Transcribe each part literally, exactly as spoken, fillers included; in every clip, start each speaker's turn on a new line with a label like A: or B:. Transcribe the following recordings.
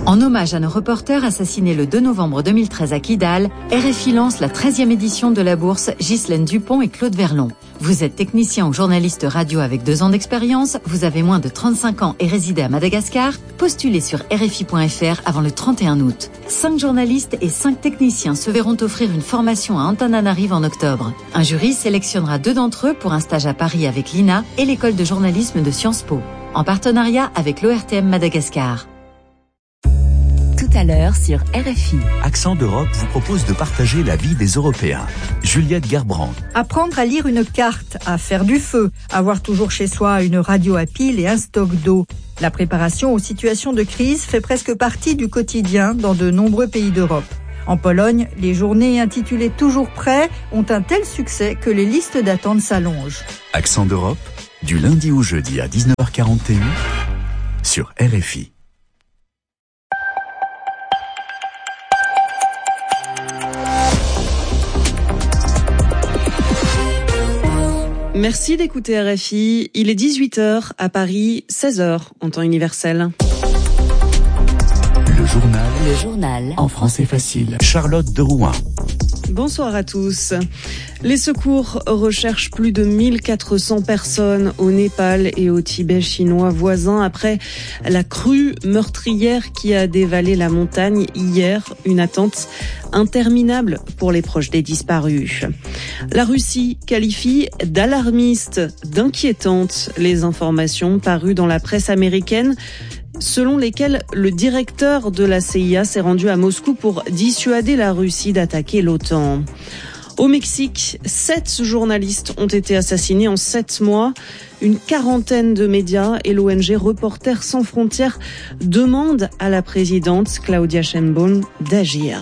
A: En hommage à nos reporters assassinés le deux novembre deux mille treize à Kidal, R F I lance la treizième édition de la bourse Ghislaine Dupont et Claude Verlon. Vous êtes technicien ou journaliste radio avec deux ans d'expérience, vous avez moins de trente-cinq ans et résidez à Madagascar, postulez sur R F I point F R avant le trente et un août. Cinq journalistes et cinq techniciens se verront offrir une formation à Antananarive en octobre. Un jury sélectionnera deux d'entre eux pour un stage à Paris avec l'I N A et l'école de journalisme de Sciences Po, en partenariat avec l'O R T M Madagascar.
B: Tout à l'heure sur R F I.
C: Accent d'Europe vous propose de partager la vie des Européens. Juliette Gerbrand.
D: Apprendre à lire une carte, à faire du feu, avoir toujours chez soi une radio à pile et un stock d'eau. La préparation aux situations de crise fait presque partie du quotidien dans de nombreux pays d'Europe. En Pologne, les journées intitulées Toujours prêt ont un tel succès que les listes d'attente s'allongent.
C: Accent d'Europe, du lundi au jeudi à dix-neuf heures quarante et un sur R F I.
E: Merci d'écouter R F I. Il est dix-huit heures à Paris, seize heures en temps universel.
C: Le journal.
B: Le journal.
C: En français facile. Charlotte de Rouen.
E: Bonsoir à tous. Les secours recherchent plus de mille quatre cents personnes au Népal et au Tibet chinois voisin après la crue meurtrière qui a dévalé la montagne hier. Une attente interminable pour les proches des disparus. La Russie qualifie d'alarmiste, d'inquiétante les informations parues dans la presse américaine, selon lesquels le directeur de la C I A s'est rendu à Moscou pour dissuader la Russie d'attaquer l'OTAN. Au Mexique, sept journalistes ont été assassinés en sept mois. Une quarantaine de médias et l'O N G Reporters sans frontières demandent à la présidente Claudia Sheinbaum d'agir.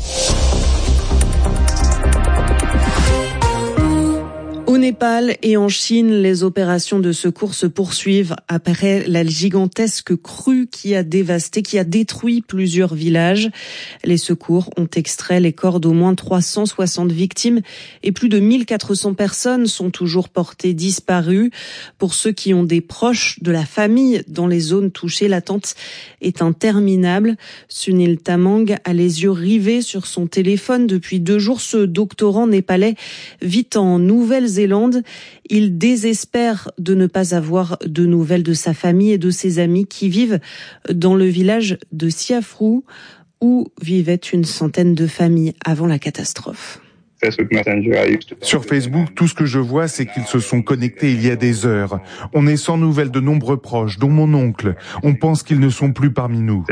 E: Au Népal et en Chine, les opérations de secours se poursuivent après la gigantesque crue qui a dévasté, qui a détruit plusieurs villages. Les secours ont extrait les corps d'au moins trois cent soixante victimes et plus de mille quatre cents personnes sont toujours portées disparues. Pour ceux qui ont des proches de la famille dans les zones touchées, l'attente est interminable. Sunil Tamang a les yeux rivés sur son téléphone depuis deux jours. Ce doctorant népalais vit en Nouvelle-Zélande. Il désespère de ne pas avoir de nouvelles de sa famille et de ses amis qui vivent dans le village de Siafrou où vivaient une centaine de familles avant la catastrophe.
F: Sur Facebook, tout ce que je vois, c'est qu'ils se sont connectés il y a des heures. On est sans nouvelles de nombreux proches, dont mon oncle. On pense qu'ils ne sont plus parmi nous.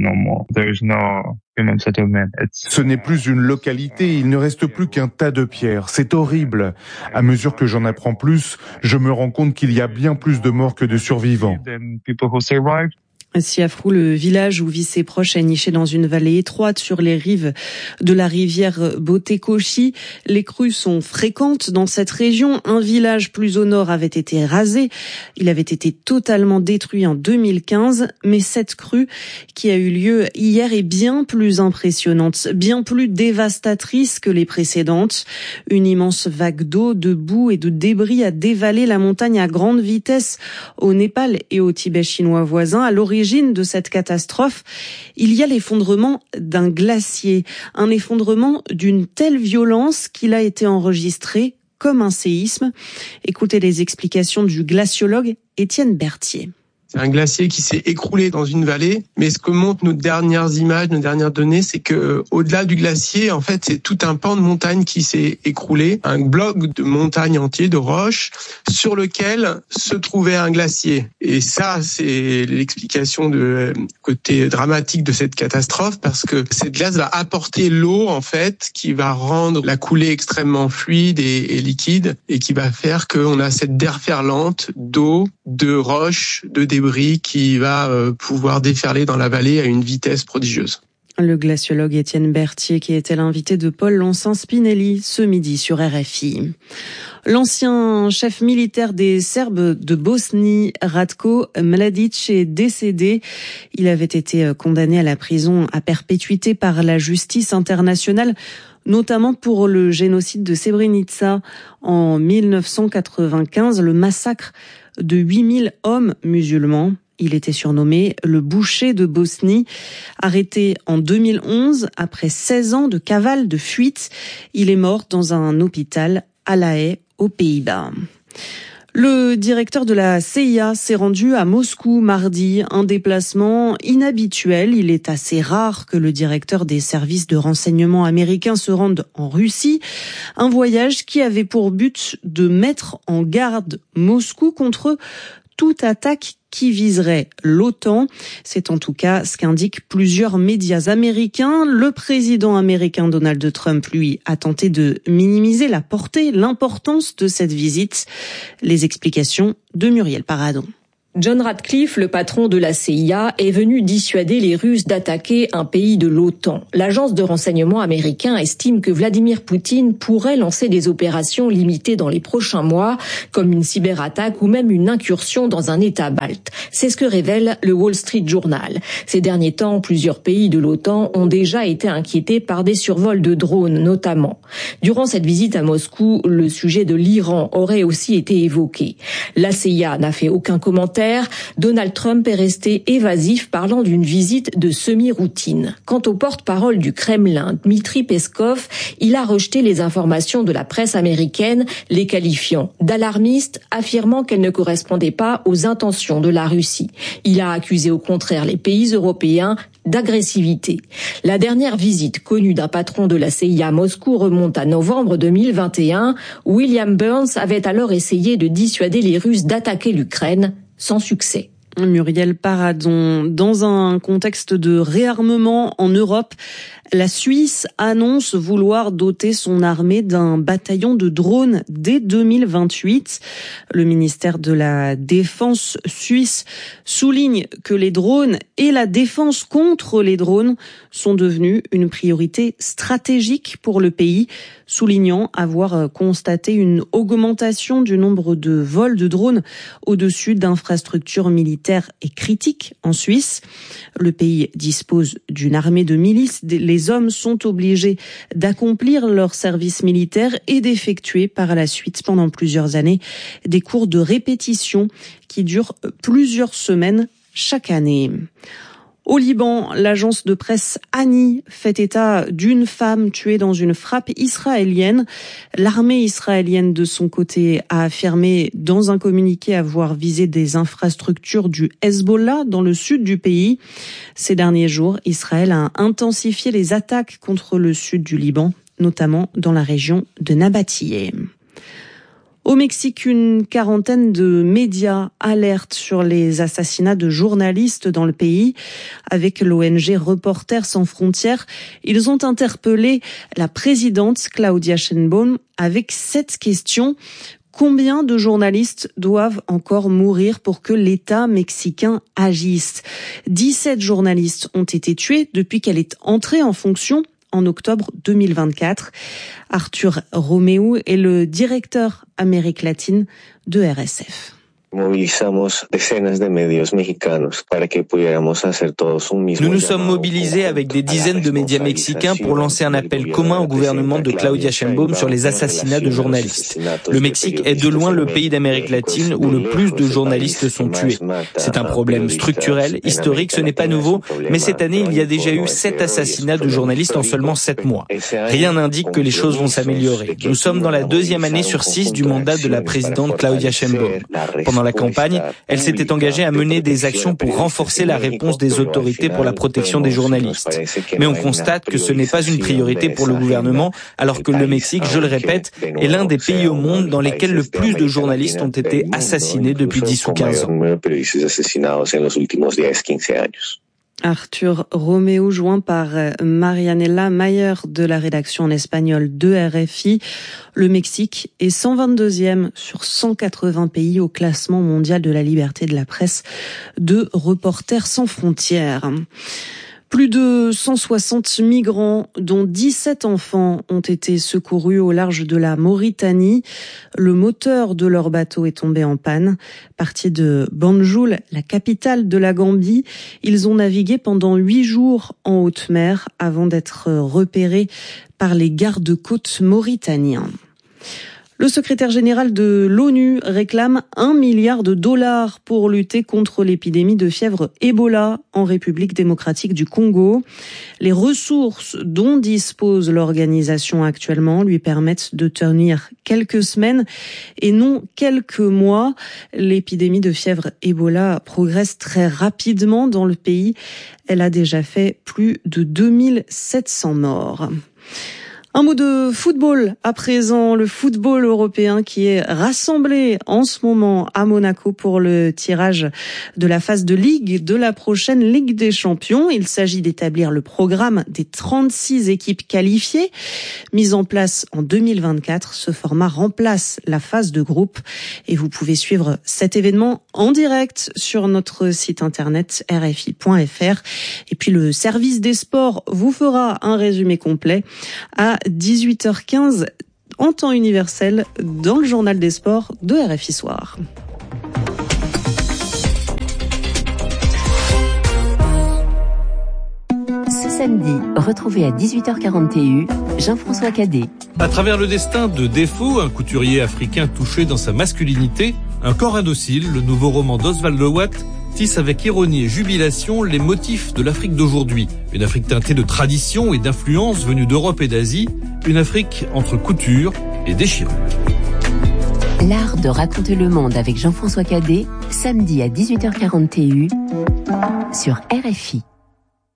F: Ce n'est plus une localité, il ne reste plus qu'un tas de pierres. C'est horrible. À mesure que j'en apprends plus, je me rends compte qu'il y a bien plus de morts que de survivants.
E: Siafrou, le village où vit ses proches, est niché dans une vallée étroite sur les rives de la rivière Botekoshi. Les crues sont fréquentes dans cette région. Un village plus au nord avait été rasé. Il avait été totalement détruit en deux mille quinze. Mais cette crue qui a eu lieu hier est bien plus impressionnante, bien plus dévastatrice que les précédentes. Une immense vague d'eau, de boue et de débris a dévalé la montagne à grande vitesse au Népal et au Tibet chinois voisin. À l'origine de cette catastrophe, il y a l'effondrement d'un glacier, un effondrement d'une telle violence qu'il a été enregistré comme un séisme. Écoutez les explications du glaciologue Étienne Berthier.
G: C'est un glacier qui s'est écroulé dans une vallée, mais ce que montrent nos dernières images, nos dernières données, c'est que au-delà du glacier, en fait, c'est tout un pan de montagne qui s'est écroulé, un bloc de montagne entier, de roches, sur lequel se trouvait un glacier. Et ça, c'est l'explication de côté dramatique de cette catastrophe, parce que cette glace va apporter l'eau, en fait, qui va rendre la coulée extrêmement fluide et, et liquide, et qui va faire qu'on a cette déferlante d'eau, de roches, de débris qui va pouvoir déferler dans la vallée à une vitesse prodigieuse.
E: Le glaciologue Étienne Berthier qui était l'invité de Paul Lonsin-Spinelli ce midi sur R F I. L'ancien chef militaire des Serbes de Bosnie, Ratko Mladic, est décédé. Il avait été condamné à la prison à perpétuité par la justice internationale, notamment pour le génocide de Srebrenica en mille neuf cent quatre-vingt-quinze, le massacre de huit mille hommes musulmans. Il était surnommé le boucher de Bosnie. Arrêté en deux mille onze, après seize ans de cavale de fuite, il est mort dans un hôpital à La Haye, aux Pays-Bas. Le directeur de la C I A s'est rendu à Moscou mardi, un déplacement inhabituel. Il est assez rare que le directeur des services de renseignement américains se rende en Russie. Un voyage qui avait pour but de mettre en garde Moscou contre toute attaque qui viserait l'OTAN. C'est en tout cas ce qu'indiquent plusieurs médias américains. Le président américain Donald Trump, lui, a tenté de minimiser la portée, l'importance de cette visite. Les explications de Muriel Paradon.
H: John Ratcliffe, le patron de la C I A, est venu dissuader les Russes d'attaquer un pays de l'OTAN. L'agence de renseignement américain estime que Vladimir Poutine pourrait lancer des opérations limitées dans les prochains mois, comme une cyberattaque ou même une incursion dans un État balte. C'est ce que révèle le Wall Street Journal. Ces derniers temps, plusieurs pays de l'OTAN ont déjà été inquiétés par des survols de drones, notamment. Durant cette visite à Moscou, le sujet de l'Iran aurait aussi été évoqué. La C I A n'a fait aucun commentaire. Donald Trump est resté évasif, parlant d'une visite de semi-routine. Quant au porte-parole du Kremlin, Dmitri Peskov, il a rejeté les informations de la presse américaine, les qualifiant d'alarmistes, affirmant qu'elles ne correspondaient pas aux intentions de la Russie. Il a accusé au contraire les pays européens d'agressivité. La dernière visite connue d'un patron de la C I A à Moscou remonte à novembre deux mille vingt et un. William Burns avait alors essayé de dissuader les Russes d'attaquer l'Ukraine, sans succès.
E: Muriel Paradon, dans un contexte de réarmement en Europe, la Suisse annonce vouloir doter son armée d'un bataillon de drones dès deux mille vingt-huit. Le ministère de la Défense suisse souligne que les drones et la défense contre les drones sont devenus une priorité stratégique pour le pays, soulignant avoir constaté une augmentation du nombre de vols de drones au-dessus d'infrastructures militaires et critiques en Suisse. Le pays dispose d'une armée de milices. Les hommes sont obligés d'accomplir leur service militaire et d'effectuer par la suite pendant plusieurs années des cours de répétition qui durent plusieurs semaines chaque année. Au Liban, l'agence de presse Ani fait état d'une femme tuée dans une frappe israélienne. L'armée israélienne, de son côté, a affirmé dans un communiqué avoir visé des infrastructures du Hezbollah dans le sud du pays. Ces derniers jours, Israël a intensifié les attaques contre le sud du Liban, notamment dans la région de Nabatiyeh. Au Mexique, une quarantaine de médias alertent sur les assassinats de journalistes dans le pays. Avec l'O N G Reporters sans frontières, ils ont interpellé la présidente Claudia Sheinbaum avec cette question. Combien de journalistes doivent encore mourir pour que l'État mexicain agisse ? dix-sept journalistes ont été tués depuis qu'elle est entrée en fonction en octobre deux mille vingt-quatre. Arthur Romeu est le directeur Amérique latine de R S F.
I: Nous nous sommes mobilisés avec des dizaines de médias mexicains pour lancer un appel commun au gouvernement de Claudia Sheinbaum sur les assassinats de journalistes. Le Mexique est de loin le pays d'Amérique latine où le plus de journalistes sont tués. C'est un problème structurel, historique, ce n'est pas nouveau, mais cette année, il y a déjà eu sept assassinats de journalistes en seulement sept mois. Rien n'indique que les choses vont s'améliorer. Nous sommes dans la deuxième année sur six du mandat de la présidente Claudia Sheinbaum. Pendant la campagne, elle s'était engagée à mener des actions pour renforcer la réponse des autorités pour la protection des journalistes. Mais on constate que ce n'est pas une priorité pour le gouvernement, alors que le Mexique, je le répète, est l'un des pays au monde dans lesquels le plus de journalistes ont été assassinés depuis dix ou quinze ans.
E: Arthur Romeu, joint par Marianela Mayer de la rédaction en espagnol de R F I. Le Mexique est cent vingt-deuxième sur cent quatre-vingts pays au classement mondial de la liberté de la presse de Reporters sans frontières. Plus de cent soixante migrants, dont dix-sept enfants, ont été secourus au large de la Mauritanie. Le moteur de leur bateau est tombé en panne. Partis de Banjul, la capitale de la Gambie, ils ont navigué pendant huit jours en haute mer avant d'être repérés par les gardes-côtes mauritaniens. Le secrétaire général de l'ONU réclame un milliard de dollars pour lutter contre l'épidémie de fièvre Ebola en République démocratique du Congo. Les ressources dont dispose l'organisation actuellement lui permettent de tenir quelques semaines et non quelques mois. L'épidémie de fièvre Ebola progresse très rapidement dans le pays. Elle a déjà fait plus de deux mille sept cents morts. Un mot de football à présent, le football européen qui est rassemblé en ce moment à Monaco pour le tirage de la phase de ligue de la prochaine Ligue des Champions. Il s'agit d'établir le programme des trente-six équipes qualifiées. Mise en place en deux mille vingt-quatre, ce format remplace la phase de groupe et vous pouvez suivre cet événement en direct sur notre site internet r f i point f r. Et puis le service des sports vous fera un résumé complet à dix-huit heures quinze en temps universel dans le journal des sports de R F I Soir.
B: Ce samedi, retrouvez à dix-huit heures quarante et un Jean-François Cadet.
J: À travers le destin de Défaut, un couturier africain touché dans sa masculinité, Un corps indocile, le nouveau roman d'Oswald Lewatt, tisse avec ironie et jubilation les motifs de l'Afrique d'aujourd'hui. Une Afrique teintée de traditions et d'influences venues d'Europe et d'Asie. Une Afrique entre couture et déchirure.
B: L'art de raconter le monde avec Jean-François Cadet, samedi à dix-huit heures quarante et un sur R F I.